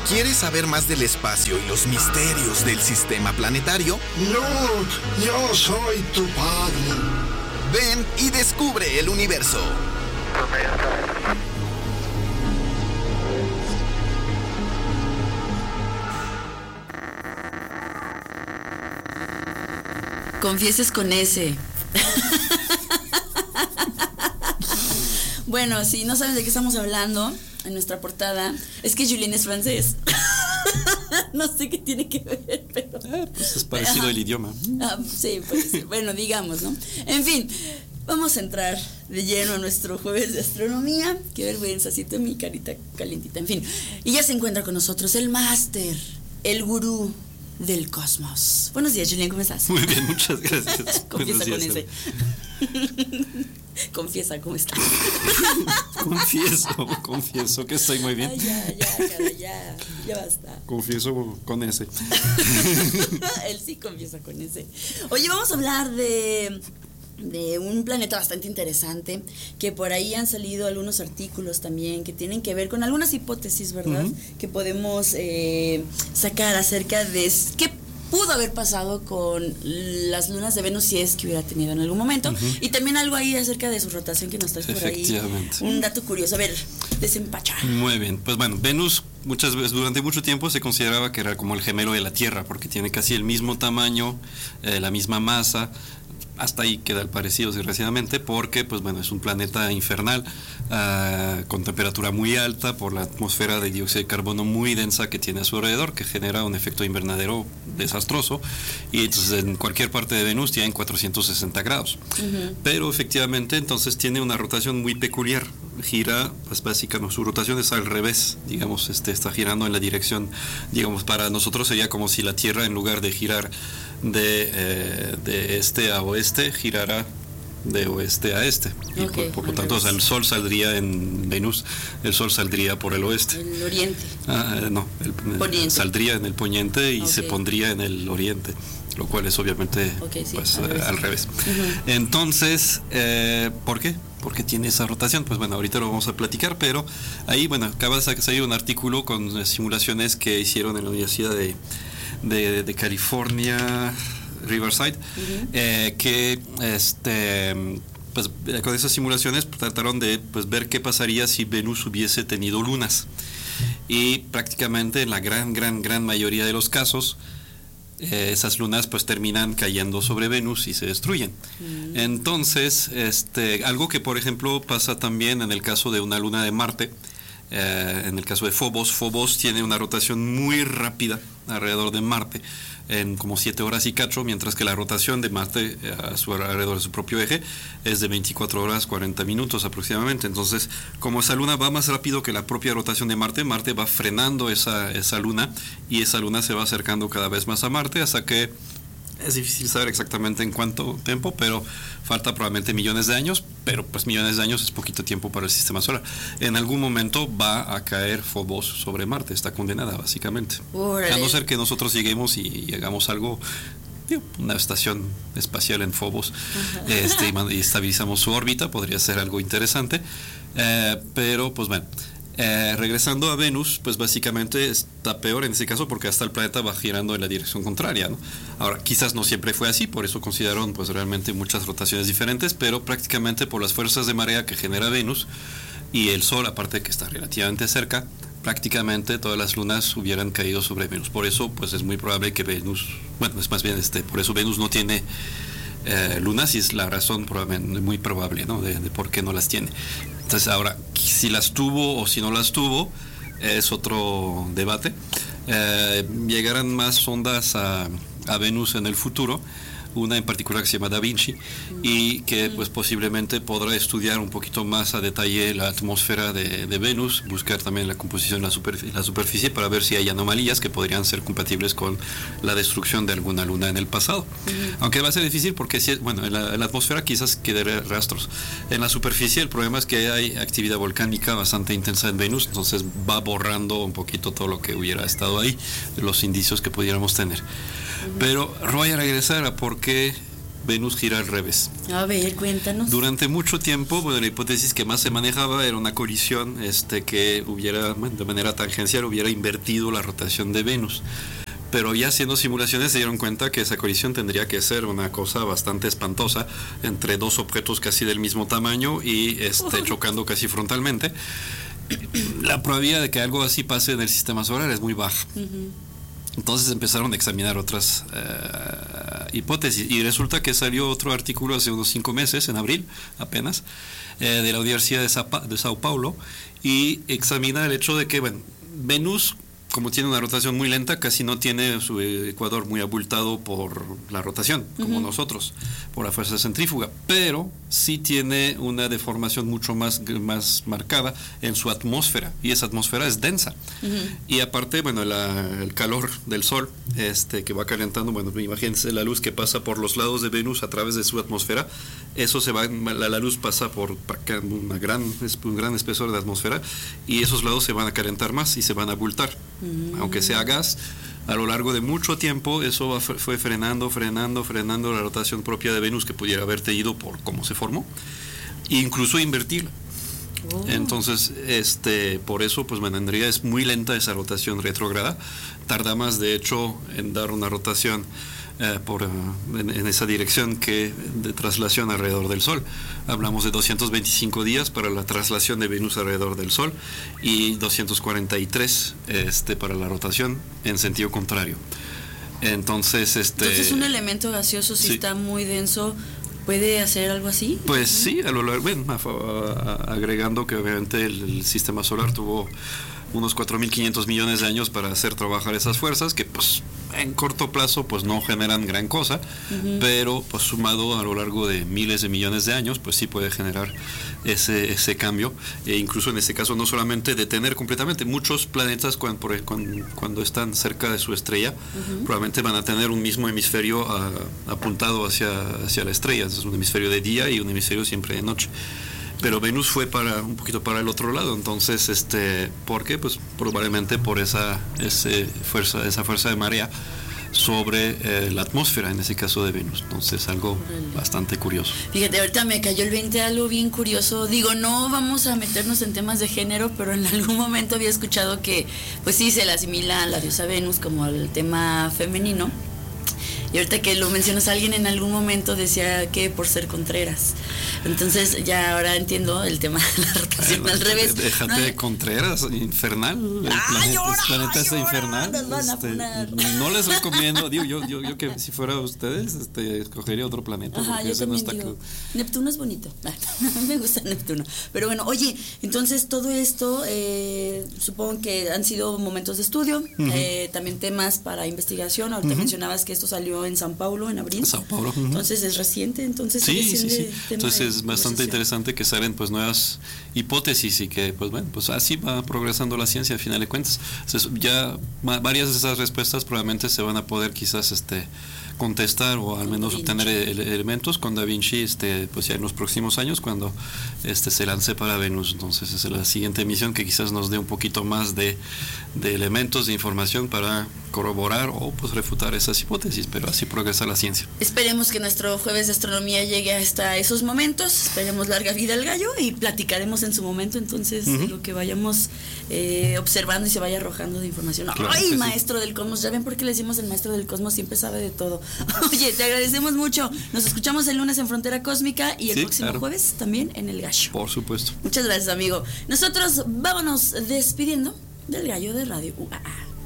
¿Quieres saber más del espacio y los misterios del sistema planetario? No, yo soy tu padre. Ven y descubre el universo. Confieses con ese. Bueno, si no sabes de qué estamos hablando, en nuestra portada, es que Julien es francés. No sé qué tiene que ver, pero... pues es parecido el idioma. Sí, pues, bueno, digamos, ¿no? En fin, vamos a entrar de lleno a nuestro jueves de astronomía. Qué vergüenza, siento mi carita calientita. En fin, y ya se encuentra con nosotros el máster, el gurú del cosmos. Buenos días, Julien, ¿cómo estás? Muy bien, muchas gracias. Confiesa con ese. Confiesa, ¿cómo estás? Confieso que estoy muy bien. Ay, ya basta. Confieso con ese. Él sí confiesa con ese. Oye, vamos a hablar de un planeta bastante interesante, que por ahí han salido algunos artículos también que tienen que ver con algunas hipótesis, ¿verdad? Uh-huh. Que podemos sacar acerca de qué pudo haber pasado con las lunas de Venus si es que hubiera tenido en algún momento. Uh-huh. Y también algo ahí acerca de su rotación que nos traes por ahí. Un dato curioso. A ver, desempacha. Muy bien. Pues bueno, Venus muchas veces, durante mucho tiempo se consideraba que era como el gemelo de la Tierra, porque tiene casi el mismo tamaño, la misma masa. Hasta ahí queda el parecido, desgraciadamente, porque pues bueno, es un planeta infernal, con temperatura muy alta por la atmósfera de dióxido de carbono muy densa que tiene a su alrededor, que genera un efecto invernadero desastroso, y entonces en cualquier parte de Venus tiene 460 grados. Uh-huh. Pero efectivamente entonces tiene una rotación muy peculiar. Gira, pues básicamente su rotación es al revés, digamos, está girando en la dirección, digamos, para nosotros sería como si la Tierra, en lugar de girar de este a oeste, girara de oeste a este. Y okay, por lo tanto, o sea, el Sol saldría en Venus, el Sol saldría por el oeste. El oriente. No, saldría en el poniente y se pondría en el oriente, lo cual es obviamente pues, al revés. Uh-huh. Entonces, ¿por qué? Porque tiene esa rotación. Pues bueno, ahorita lo vamos a platicar, pero ahí, bueno, acaba de salir un artículo con simulaciones que hicieron en la Universidad de California, Riverside, uh-huh. Que pues con esas simulaciones trataron de pues ver qué pasaría si Venus hubiese tenido lunas, y prácticamente en la gran mayoría de los casos esas lunas pues terminan cayendo sobre Venus y se destruyen. Mm. Entonces, algo que por ejemplo pasa también en el caso de una luna de Marte, en el caso de Phobos tiene una rotación muy rápida alrededor de Marte, en como 7 horas y cacho, mientras que la rotación de Marte alrededor de su propio eje es de 24 horas 40 minutos aproximadamente. Entonces, como esa luna va más rápido que la propia rotación de Marte, Marte va frenando esa luna, y esa luna se va acercando cada vez más a Marte, hasta que es difícil saber exactamente en cuánto tiempo, pero falta probablemente millones de años, pero pues millones de años es poquito tiempo para el sistema solar. En algún momento va a caer Phobos sobre Marte, está condenada básicamente. A no ser que nosotros lleguemos y hagamos algo, una estación espacial en Phobos, y estabilizamos su órbita, podría ser algo interesante, pero pues bueno. Regresando a Venus, pues básicamente está peor en ese caso, porque hasta el planeta va girando en la dirección contraria, ¿no? Ahora, quizás no siempre fue así, por eso consideraron pues realmente muchas rotaciones diferentes, pero prácticamente por las fuerzas de marea que genera Venus y el Sol, aparte que está relativamente cerca, prácticamente todas las lunas hubieran caído sobre Venus. Por eso pues es muy probable que Venus, bueno, es más bien por eso Venus no tiene lunas, y es la razón probablemente muy probable, ¿no? de por qué no las tiene. Entonces ahora, si las tuvo o si no las tuvo, es otro debate. Llegarán más sondas a Venus en el futuro, una en particular que se llama Da Vinci, y que pues posiblemente podrá estudiar un poquito más a detalle la atmósfera de Venus, buscar también la composición en la superficie para ver si hay anomalías que podrían ser compatibles con la destrucción de alguna luna en el pasado. Aunque va a ser difícil porque bueno, en la atmósfera quizás quede rastros. En la superficie el problema es que hay actividad volcánica bastante intensa en Venus, entonces va borrando un poquito todo lo que hubiera estado ahí, los indicios que pudiéramos tener. Pero voy a regresar a por qué Venus gira al revés. A ver, cuéntanos. Durante mucho tiempo, bueno, la hipótesis que más se manejaba era una colisión que hubiera, de manera tangencial, hubiera invertido la rotación de Venus. Pero ya haciendo simulaciones se dieron cuenta que esa colisión tendría que ser una cosa bastante espantosa entre dos objetos casi del mismo tamaño y chocando casi frontalmente. La probabilidad de que algo así pase en el sistema solar es muy baja. Entonces empezaron a examinar otras hipótesis y resulta que salió otro artículo hace unos 5 meses, en abril apenas, de la Universidad de Sao Paulo, y examina el hecho de que, bueno, Venus, como tiene una rotación muy lenta, casi no tiene su ecuador muy abultado por la rotación, como nosotros, por la fuerza centrífuga, pero sí tiene una deformación mucho más marcada en su atmósfera, y esa atmósfera es densa. Y aparte, bueno, el calor del Sol, que va calentando, bueno, imagínense la luz que pasa por los lados de Venus a través de su atmósfera, eso la luz pasa por un gran espesor de atmósfera, y esos lados se van a calentar más y se van a abultar. Aunque sea gas, a lo largo de mucho tiempo eso fue frenando la rotación propia de Venus que pudiera haberte ido por cómo se formó, e incluso invertirla. Entonces, por eso, pues bueno, en realidad es muy lenta esa rotación retrógrada. Tarda más, de hecho, en dar una rotación en esa dirección que de traslación alrededor del Sol. Hablamos de 225 días para la traslación de Venus alrededor del Sol y 243 para la rotación en sentido contrario. Entonces, un elemento gaseoso, si está muy denso, ¿puede hacer algo así? Pues sí, a lo largo, agregando que obviamente el sistema solar tuvo unos 4.500 millones de años para hacer trabajar esas fuerzas que pues en corto plazo pues no generan gran cosa, pero pues sumado a lo largo de miles de millones de años pues sí puede generar ese cambio, e incluso en este caso no solamente detener completamente. Muchos planetas cuando están cerca de su estrella probablemente van a tener un mismo hemisferio apuntado hacia la estrella, es un hemisferio de día y un hemisferio siempre de noche. Pero Venus fue un poquito para el otro lado, entonces, ¿por qué? Pues probablemente por esa fuerza de marea sobre la atmósfera, en ese caso de Venus. Entonces, algo bastante curioso. Fíjate, ahorita me cayó el 20 algo bien curioso. Digo, no vamos a meternos en temas de género, pero en algún momento había escuchado que, pues sí, se le asimila a la diosa Venus como el tema femenino. Y ahorita que lo mencionas, alguien en algún momento decía que por ser Contreras. Entonces ya ahora entiendo el tema de la rotación al revés. Déjate de Contreras, infernal. El planeta es infernal. No les recomiendo, digo, yo que si fuera ustedes, escogería otro planeta. Yo también digo, Neptuno es bonito. Me gusta Neptuno. Pero bueno, oye, entonces todo esto, supongo que han sido momentos de estudio, también temas para investigación. Ahorita mencionabas que esto salió en Sao Paulo en abril. Sao Paulo. Entonces es reciente, entonces sí. Entonces es bastante interesante que salen pues nuevas hipótesis y que pues bueno, pues así va progresando la ciencia al final de cuentas. Entonces, ya varias de esas respuestas probablemente se van a poder quizás contestar o al menos obtener elementos con Da Vinci pues ya en los próximos años cuando se lance para Venus. Entonces es la siguiente misión que quizás nos dé un poquito más de elementos de información para corroborar o pues refutar esas hipótesis, pero así progresa la ciencia. Esperemos que nuestro jueves de astronomía llegue hasta esos momentos, esperemos larga vida al gallo y platicaremos en su momento entonces lo que vayamos observando y se vaya arrojando de información. Claro, ¡ay, maestro del cosmos! Ya ven por qué le decimos el maestro del cosmos, siempre sabe de todo. Oye, te agradecemos mucho, nos escuchamos el lunes en Frontera Cósmica y el próximo jueves también en El Gallo. Por supuesto. Muchas gracias, amigo. Nosotros vámonos despidiendo del Gallo de Radio UAA.